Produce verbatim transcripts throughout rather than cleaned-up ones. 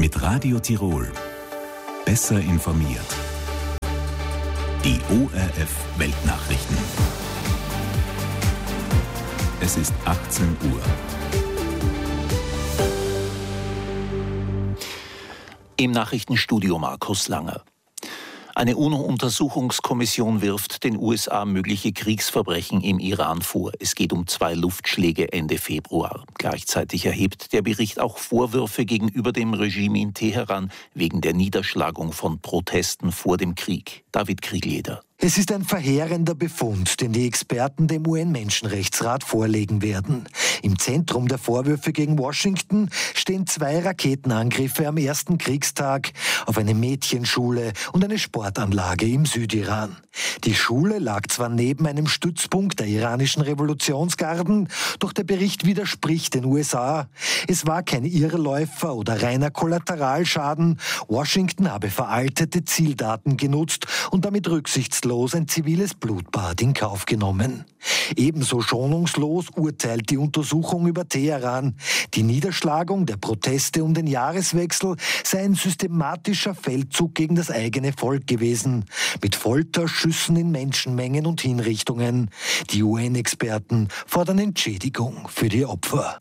Mit Radio Tirol. Besser informiert. Die O R F Weltnachrichten. Es ist achtzehn Uhr. Im Nachrichtenstudio Markus Langer. Eine UNO-Untersuchungskommission wirft den U S A mögliche Kriegsverbrechen im Iran vor. Es geht um zwei Luftschläge Ende Februar. Gleichzeitig erhebt der Bericht auch Vorwürfe gegenüber dem Regime in Teheran wegen der Niederschlagung von Protesten vor dem Krieg. David Kriegleder. Es ist ein verheerender Befund, den die Experten dem U N-Menschenrechtsrat vorlegen werden. Im Zentrum der Vorwürfe gegen Washington stehen zwei Raketenangriffe am ersten Kriegstag auf eine Mädchenschule und eine Sportanlage im Südiran. Die Schule lag zwar neben einem Stützpunkt der iranischen Revolutionsgarden, doch der Bericht widerspricht den U S A. Es war kein Irrläufer oder reiner Kollateralschaden. Washington habe veraltete Zieldaten genutzt und damit rücksichtslos ein ziviles Blutbad in Kauf genommen. Ebenso schonungslos urteilt die Untersuchung über Teheran. Die Niederschlagung der Proteste um den Jahreswechsel sei ein systematischer Feldzug gegen das eigene Volk gewesen, mit Folter, Schüssen in Menschenmengen und Hinrichtungen. Die U N-Experten fordern Entschädigung für die Opfer.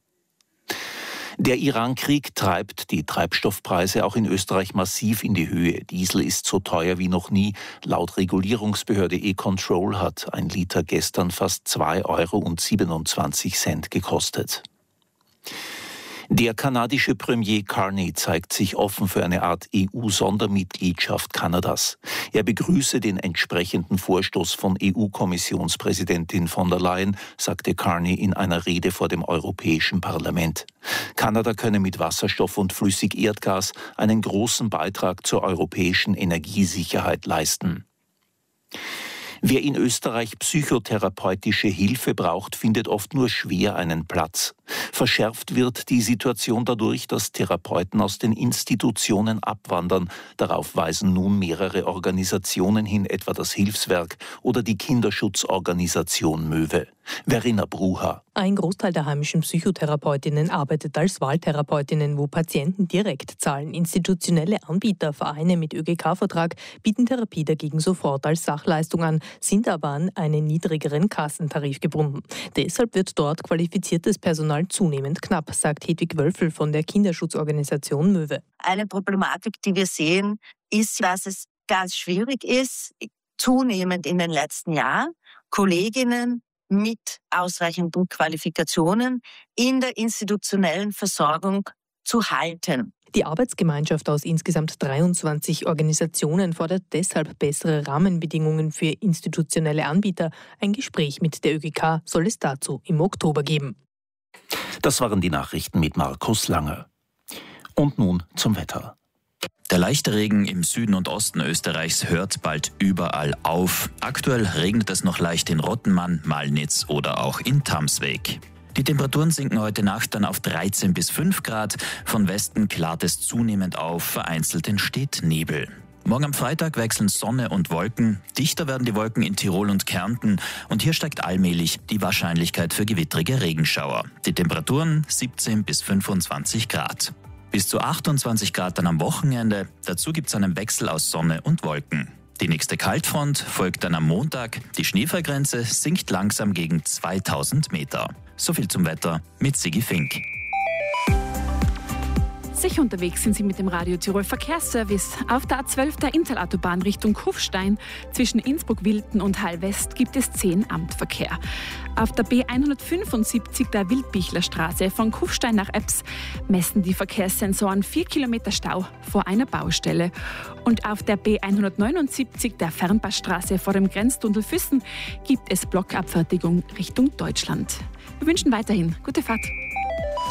Der Iran-Krieg treibt die Treibstoffpreise auch in Österreich massiv in die Höhe. Diesel ist so teuer wie noch nie. Laut Regulierungsbehörde E-Control hat ein Liter gestern fast zwei Euro siebenundzwanzig gekostet. Der kanadische Premier Carney zeigt sich offen für eine Art E U-Sondermitgliedschaft Kanadas. Er begrüße den entsprechenden Vorstoß von E U-Kommissionspräsidentin von der Leyen, sagte Carney in einer Rede vor dem Europäischen Parlament. Kanada könne mit Wasserstoff und Flüssigerdgas einen großen Beitrag zur europäischen Energiesicherheit leisten. Wer in Österreich psychotherapeutische Hilfe braucht, findet oft nur schwer einen Platz. Verschärft wird die Situation dadurch, dass Therapeuten aus den Institutionen abwandern. Darauf weisen nun mehrere Organisationen hin, etwa das Hilfswerk oder die Kinderschutzorganisation Möwe. Verena Bruha. Ein Großteil der heimischen Psychotherapeutinnen arbeitet als Wahltherapeutinnen, wo Patienten direkt zahlen. Institutionelle Anbieter, Vereine mit Ö G K-Vertrag bieten Therapie dagegen sofort als Sachleistung an, sind aber an einen niedrigeren Kassentarif gebunden. Deshalb wird dort qualifiziertes Personal zunehmend knapp, sagt Hedwig Wölfel von der Kinderschutzorganisation Möwe. Eine Problematik, die wir sehen, ist, dass es ganz schwierig ist, zunehmend in den letzten Jahren Kolleginnen mit ausreichenden Qualifikationen in der institutionellen Versorgung zu halten. Die Arbeitsgemeinschaft aus insgesamt dreiundzwanzig Organisationen fordert deshalb bessere Rahmenbedingungen für institutionelle Anbieter. Ein Gespräch mit der Ö G K soll es dazu im Oktober geben. Das waren die Nachrichten mit Markus Langer. Und nun zum Wetter. Der leichte Regen im Süden und Osten Österreichs hört bald überall auf. Aktuell regnet es noch leicht in Rottenmann, Malnitz oder auch in Tamsweg. Die Temperaturen sinken heute Nacht dann auf dreizehn bis fünf Grad. Von Westen klart es zunehmend auf, vereinzelt entsteht Nebel. Morgen am Freitag wechseln Sonne und Wolken. Dichter werden die Wolken in Tirol und Kärnten. Und hier steigt allmählich die Wahrscheinlichkeit für gewittrige Regenschauer. Die Temperaturen siebzehn bis fünfundzwanzig Grad. Bis zu achtundzwanzig Grad dann am Wochenende. Dazu gibt es einen Wechsel aus Sonne und Wolken. Die nächste Kaltfront folgt dann am Montag. Die Schneefallgrenze sinkt langsam gegen zweitausend Meter. So viel zum Wetter mit Sigi Fink. Sicher unterwegs sind Sie mit dem Radio Tirol Verkehrsservice. Auf der A zwölf der Intalautobahn Richtung Kufstein zwischen Innsbruck-Wilden und Hallwest gibt es zehn Amtverkehr. Auf der B hundertfünfundsiebzig der Wildbichlerstraße von Kufstein nach Ebbs messen die Verkehrssensoren vier Kilometer Stau vor einer Baustelle. Und auf der B hundertneunundsiebzig der Fernpassstraße vor dem Grenztunnel Füssen gibt es Blockabfertigung Richtung Deutschland. Wir wünschen weiterhin gute Fahrt.